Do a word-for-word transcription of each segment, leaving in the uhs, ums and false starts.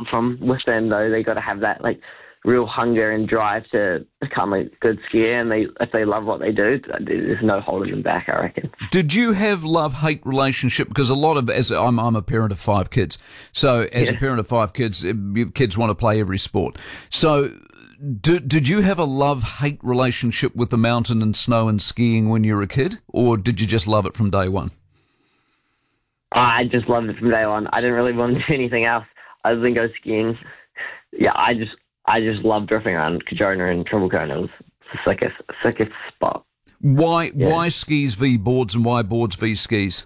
from with them though. They got to have that like real hunger and drive to become a good skier, and they if they love what they do, there's no holding them back, I reckon. Did you have love-hate relationship? Because a lot of, as I'm, I'm a parent of five kids, so as Yeah. a parent of five kids, eh, kids want to play every sport. So did, did you have a love-hate relationship with the mountain and snow and skiing when you were a kid, or did you just love it from day one? I just loved it from day one. I didn't really want to do anything else other than go skiing. Yeah, I just I just loved drifting around Kajona and Triple Cone. It was the sickest, sickest spot. Why Yeah. why skis v boards and why boards v skis?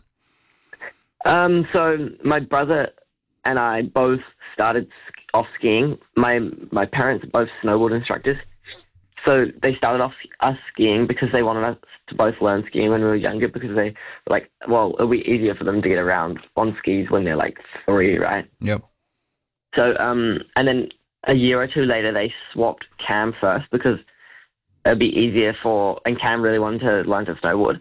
Um, so my brother and I both started sk- off skiing. My my parents are both snowboard instructors, so they started off us skiing because they wanted us to both learn skiing when we were younger. Because they were like, well, it'll be easier for them to get around on skis when they're like three, right? Yep. So um, and then a year or two later, they swapped Cam first because it'd be easier for, and Cam really wanted to learn to snowboard,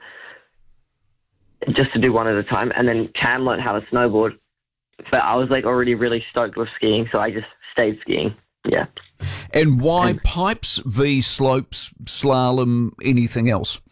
just to do one at a time. And then Cam learned how to snowboard, but I was like already really stoked with skiing, so I just stayed skiing. Yeah. And why And- pipes v slopes, slalom, anything else?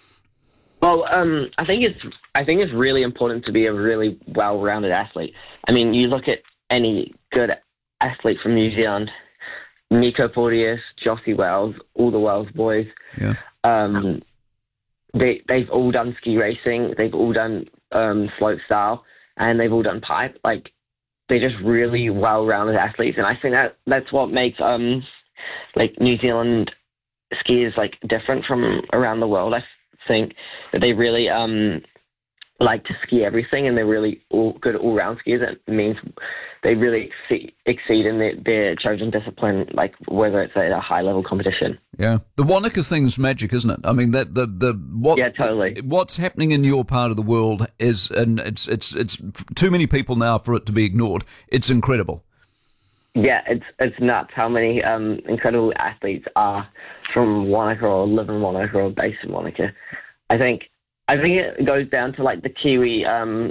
Well, um, I think it's I think it's really important to be a really well-rounded athlete. I mean, you look at any good athlete from New Zealand, Nico Porteous, Jossie Wells, all the Wells boys. Yeah. Um, they they've all done ski racing. They've all done um, slope style, and they've all done pipe. Like they're just really well-rounded athletes, and I think that that's what makes um like New Zealand skiers like different from around the world. I think that they really um like to ski everything, and they're really all good all-round skiers. It means they really exceed, exceed in their, their chosen discipline, like whether it's at a high-level competition. Yeah, the Wanaka thing's magic, isn't it? I mean, that the the what Yeah, totally. what's happening in your part of the world is, and it's it's it's too many people now for it to be ignored. It's incredible. Yeah, it's it's nuts how many um, incredible athletes are from Wanaka or live in Wanaka or based in Wanaka. I think I think it goes down to like the Kiwi um,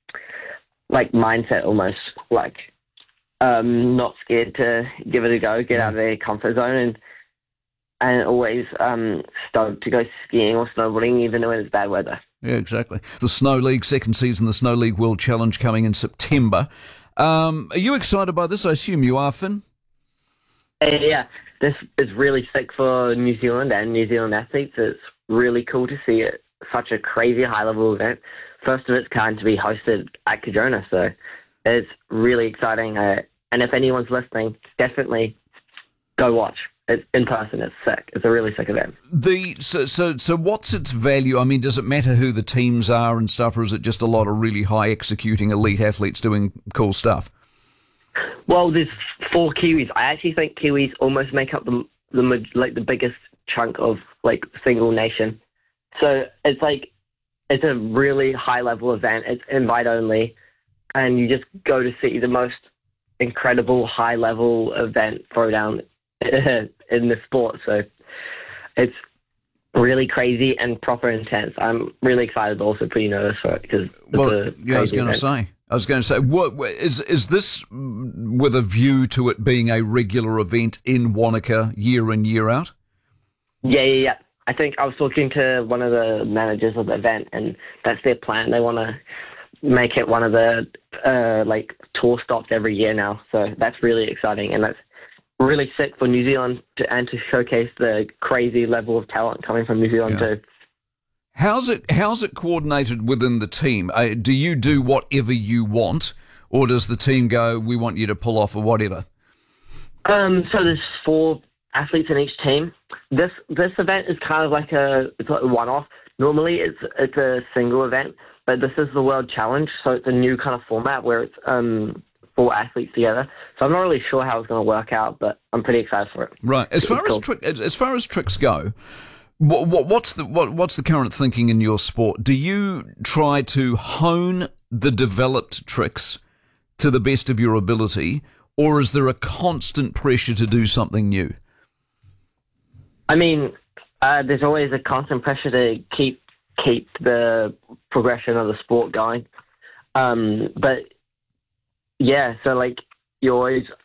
like mindset almost, like um, not scared to give it a go, get out of their comfort zone, and and always um, stoked to go skiing or snowboarding even when it's bad weather. Yeah, exactly. The Snow League, second season, the Snow League World Challenge coming in September. Um, are you excited by this? I assume you are, Finn. Uh, yeah, this is really sick for New Zealand and New Zealand athletes. It's really cool to see it, such a crazy high-level event, first of its kind to be hosted at Kajona. So it's really exciting. Uh, and if anyone's listening, definitely go watch. It's in person. It's sick. It's a really sick event. The so so so what's its value? I mean, does it matter who the teams are and stuff, or is it just a lot of really high executing elite athletes doing cool stuff? Well, there's four Kiwis. I actually think Kiwis almost make up the the maj- like the biggest chunk of like single nation. So it's like it's a really high level event. It's invite only, and you just go to see the most incredible high level event throwdown in the sport. So it's really crazy and proper intense. I'm really excited, but also pretty nervous for it because Well, yeah, I was going to say. I was going to say, what is is this with a view to it being a regular event in Wanaka year in, year out? Yeah, yeah, yeah. I think I was talking to one of the managers of the event, and that's their plan. They want to make it one of the uh, like tour stops every year now. So that's really exciting, and that's really sick for New Zealand to, and to showcase the crazy level of talent coming from New Zealand Yeah. too. How's it how's it coordinated within the team? Uh, do you do whatever you want, or does the team go, we want you to pull off or whatever? Um, so there's four athletes in each team. This this event is kind of like a it's like a one-off. Normally it's it's a single event, but this is the World Challenge, so it's a new kind of format where it's um four athletes together. So I'm not really sure how it's going to work out, but I'm pretty excited for it. Right. As far as Cool. tri- as, as far as tricks go, what, what what's the what, what's the current thinking in your sport? Do you try to hone the developed tricks to the best of your ability, or is there a constant pressure to do something new? I mean, uh, there's always a constant pressure to keep keep the progression of the sport going. Um, but yeah, so like you always